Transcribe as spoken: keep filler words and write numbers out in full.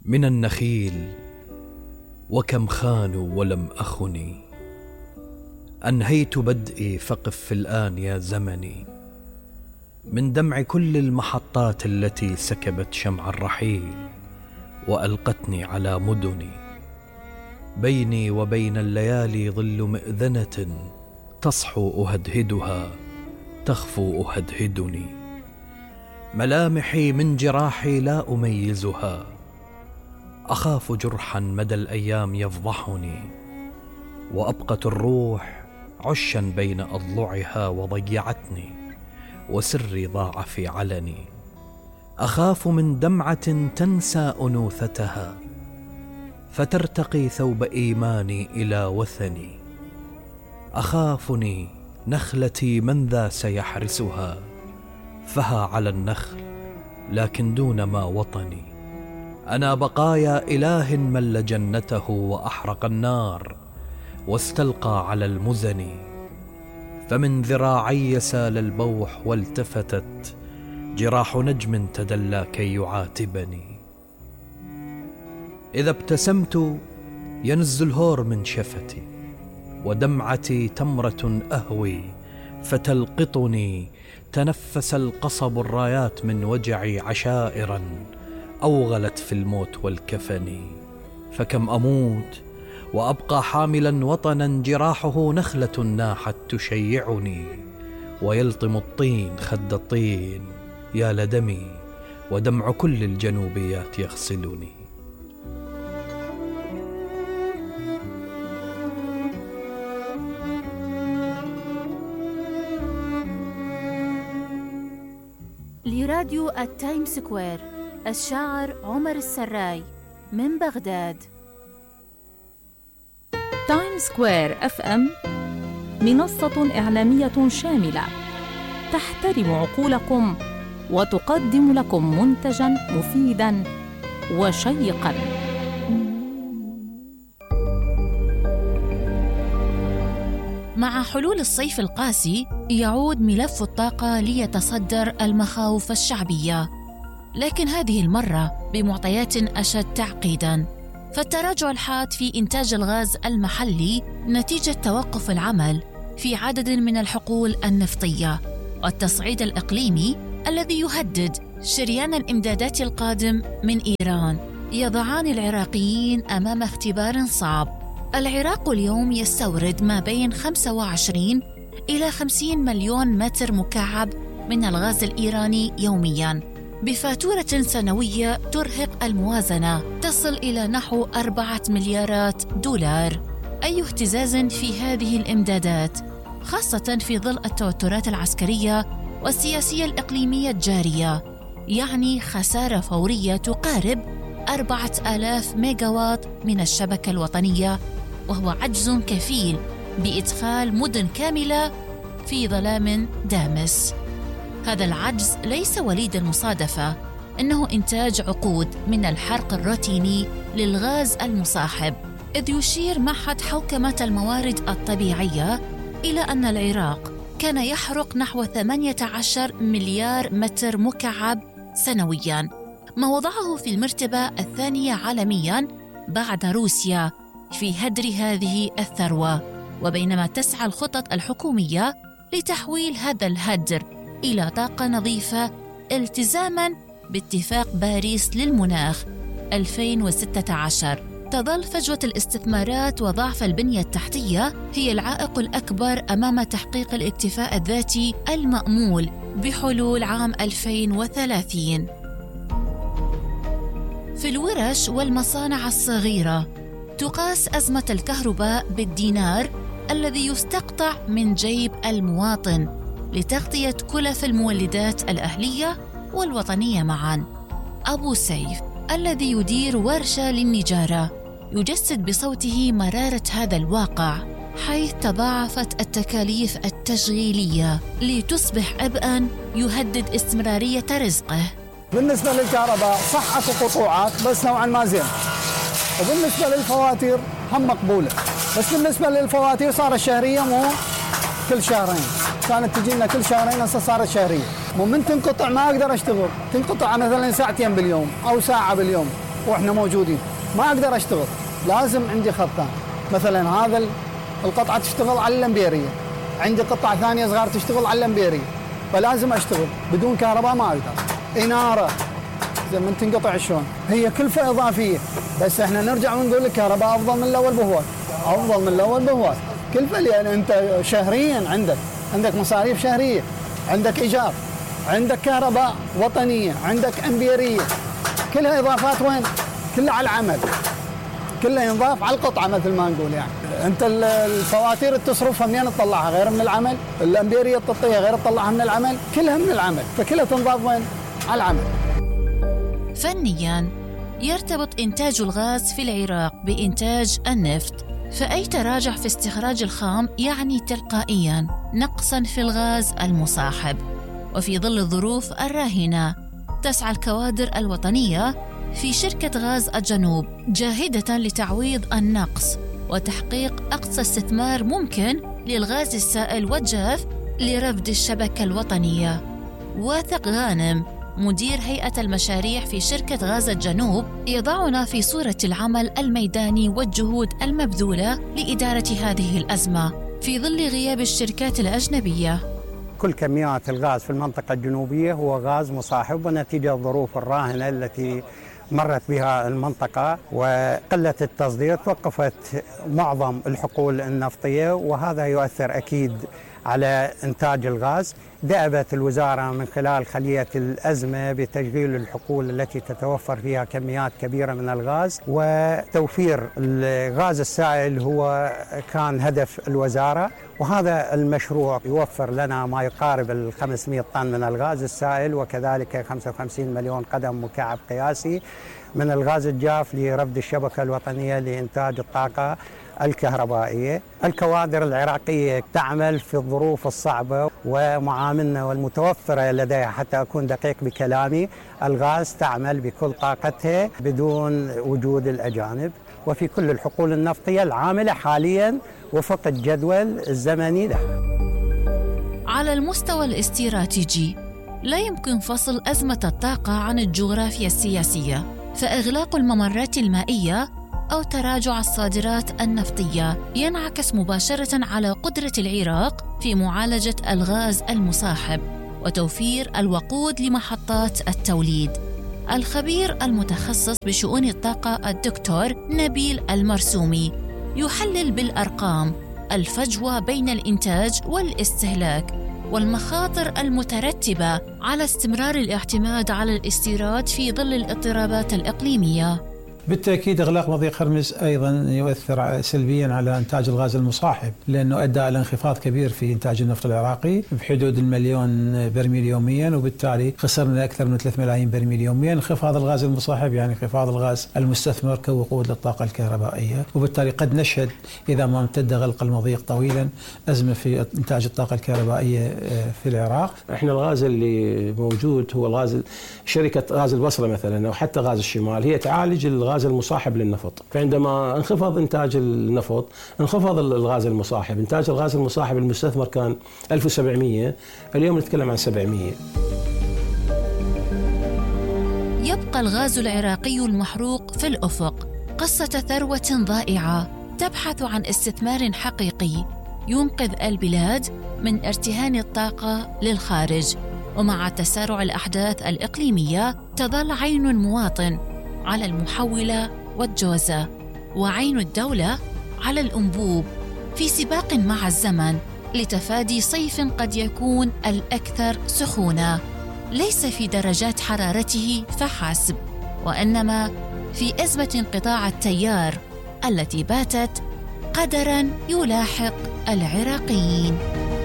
من النخيل وكم خانوا ولم أخني، أنهيت بدئي فقف في الآن يا زمني، من دمع كل المحطات التي سكبت شمع الرحيل وألقتني على مدني. بيني وبين الليالي ظل مئذنة، تصحو أهدهدها تخفو أهدهدني. ملامحي من جراحي لا أميزها، أخاف جرحا مدى الأيام يفضحني، وأبقت الروح عشا بين أضلعها وضيعتني، وسري ضاع في علني. أخاف من دمعة تنسى أنوثتها، فترتقي ثوب إيماني إلى وثني. أخافني نخلتي من ذا سيحرسها، فها على النخل لكن دون ما وطني. أنا بقايا إله مل جنته وأحرق النار واستلقى على المزن، فمن ذراعي سال البوح والتفتت جراح نجم تدلى كي يعاتبني. إذا ابتسمت ينز الهور من شفتي، ودمعتي تمرة أهوي فتلقطني. تنفس القصب الرايات من وجعي عشائرا أوغلت في الموت والكفن. فكم أموت وأبقى حاملا وطنا جراحه نخلة ناحت تشيعني، ويلطم الطين خد الطين يا لدمي، ودمع كل الجنوبيات يغسلني. لراديو التايم سكوير، الشاعر عمر السراي من بغداد. تايم سكوير اف ام منصة إعلامية شاملة تحترم عقولكم وتقدم لكم منتجاً مفيداً وشيقاً. مع حلول الصيف القاسي يعود ملف الطاقة ليتصدر المخاوف الشعبية، لكن هذه المرة بمعطيات أشد تعقيداً. فالتراجع الحاد في إنتاج الغاز المحلي نتيجة توقف العمل في عدد من الحقول النفطية، والتصعيد الإقليمي الذي يهدد شريان الإمدادات القادم من إيران يضعان العراقيين أمام اختبار صعب. العراق اليوم يستورد ما بين خمسة وعشرين إلى خمسين مليون متر مكعب من الغاز الإيراني يومياً، بفاتورة سنوية ترهق الموازنة تصل إلى نحو أربعة مليارات دولار. أي اهتزاز في هذه الإمدادات، خاصة في ظل التوترات العسكرية والسياسية الإقليمية الجارية، يعني خسارة فورية تقارب أربعة آلاف ميجاوات من الشبكة الوطنية، وهو عجز كفيل بإدخال مدن كاملة في ظلام دامس. هذا العجز ليس وليد المصادفة، إنه إنتاج عقود من الحرق الروتيني للغاز المصاحب، إذ يشير معهد حوكمة الموارد الطبيعية إلى أن العراق كان يحرق نحو ثمانية عشر مليار متر مكعب سنوياً، ما وضعه في المرتبة الثانية عالمياً بعد روسيا في هدر هذه الثروة. وبينما تسعى الخطط الحكومية لتحويل هذا الهدر إلى طاقة نظيفة التزاماً باتفاق باريس للمناخ ألفين وستة عشر، تظل فجوة الاستثمارات وضعف البنية التحتية هي العائق الأكبر أمام تحقيق الاكتفاء الذاتي المأمول بحلول عام ألفين وثلاثين. في الورش والمصانع الصغيرة تقاس أزمة الكهرباء بالدينار الذي يستقطع من جيب المواطن لتغطية كلف المولدات الأهلية والوطنية معاً. أبو سيف الذي يدير ورشة للنجارة يجسد بصوته مرارة هذا الواقع، حيث تضاعفت التكاليف التشغيلية لتصبح عبئاً يهدد استمرارية رزقه. بالنسبة للكهرباء صح اكو قطوعات بس نوعا ما زين، وبالنسبة للفواتير هم مقبولة، بس بالنسبة للفواتير صارت شهرية مو كل شهرين، كانت تجي لنا كل شهرين هسه صارت شهرية. ومن تنقطع ما اقدر اشتغل، تنقطع مثلا ساعتين باليوم او ساعة باليوم، وإحنا موجودين، ما أقدر أشتغل، لازم عندي خط ثاني. مثلا هذا القطعة تشتغل على الأمبيرية، عندي قطعة ثانية صغار تشتغل على الأمبيرية، فلازم أشتغل. بدون كهرباء ما أقدر. إنارة زي ما تنقطع شلون، هي كلفة إضافية. بس إحنا نرجع ونقول الكهرباء أفضل من الأول بهواي، أفضل من الأول بهواي. كلفة لأن أنت شهريا عندك عندك مصاريف شهرية، عندك إيجار، عندك كهرباء وطنية، عندك أمبيرية، كلها إضافات. وين؟ كلها على العمل، كلها ينضاف على القطعة مثل ما نقول. يعني أنت الفواتير اللي تصرفها منين تطلعها غير من العمل؟ الأمبيرية تطيها غير تطلعها من العمل؟ كلها من العمل، فكلها تنضاف وين؟ على العمل. فنياً يرتبط إنتاج الغاز في العراق بإنتاج النفط، فأي تراجع في استخراج الخام يعني تلقائياً نقصاً في الغاز المصاحب. وفي ظل الظروف الراهنة تسعى الكوادر الوطنية في شركة غاز الجنوب جاهدة لتعويض النقص وتحقيق أقصى استثمار ممكن للغاز السائل والجاف لرفد الشبكة الوطنية. واثق غانم مدير هيئة المشاريع في شركة غاز الجنوب يضعنا في صورة العمل الميداني والجهود المبذولة لإدارة هذه الأزمة في ظل غياب الشركات الأجنبية. كل كميات الغاز في المنطقة الجنوبية هو غاز مصاحب، ونتيجة الظروف الراهنة التي مرت بها المنطقة وقلة التصدير توقفت معظم الحقول النفطية، وهذا يؤثر أكيد على إنتاج الغاز. دأبت الوزارة من خلال خلية الأزمة بتشغيل الحقول التي تتوفر فيها كميات كبيرة من الغاز، وتوفير الغاز السائل هو كان هدف الوزارة. وهذا المشروع يوفر لنا ما يقارب ال خمسمئة طن من الغاز السائل، وكذلك خمسة وخمسين مليون قدم مكعب قياسي من الغاز الجاف لرفد الشبكة الوطنية لإنتاج الطاقة الكهربائية. الكوادر العراقية تعمل في الظروف الصعبة، ومعاملنا والمتوفرة لديها، حتى أكون دقيق بكلامي، الغاز تعمل بكل طاقتها بدون وجود الأجانب، وفي كل الحقول النفطية العاملة حاليا وفق الجدول الزمني له. على المستوى الاستراتيجي لا يمكن فصل أزمة الطاقة عن الجغرافيا السياسية، فإغلاق الممرات المائية أو تراجع الصادرات النفطية ينعكس مباشرة على قدرة العراق في معالجة الغاز المصاحب وتوفير الوقود لمحطات التوليد. الخبير المتخصص بشؤون الطاقة الدكتور نبيل المرسومي يحلل بالأرقام الفجوة بين الإنتاج والاستهلاك والمخاطر المترتبة على استمرار الاعتماد على الاستيراد في ظل الاضطرابات الإقليمية. بالتأكيد إغلاق مضيق هرمز أيضا يؤثر سلبيا على إنتاج الغاز المصاحب، لأنه أدى إلى انخفاض كبير في إنتاج النفط العراقي بحدود المليون برميل يوميا، وبالتالي خسرنا أكثر من ثلاثة ملايين برميل يوميا. انخفاض الغاز المصاحب يعني انخفاض الغاز المستثمر كوقود للطاقة الكهربائية، وبالتالي قد نشهد إذا ما امتد غلق المضيق طويلا أزمة في إنتاج الطاقة الكهربائية في العراق. احنا الغاز اللي موجود هو الغاز شركة غاز البصرة مثلا أو حتى غاز الشمال، هي تعالج الغاز المصاحب للنفط. فعندما انخفض إنتاج النفط انخفض الغاز المصاحب. إنتاج الغاز المصاحب المستثمر كان ألف وسبعمئة، اليوم نتكلم عن سبعمئة. يبقى الغاز العراقي المحروق في الأفق قصة ثروة ضائعة تبحث عن استثمار حقيقي ينقذ البلاد من ارتهان الطاقة للخارج. ومع تسارع الأحداث الإقليمية تظل عين المواطن على المحولة والجوزة، وعين الدولة على الأنبوب في سباق مع الزمن لتفادي صيف قد يكون الأكثر سخونة، ليس في درجات حرارته فحسب، وإنما في أزمة انقطاع التيار التي باتت قدراً يلاحق العراقيين.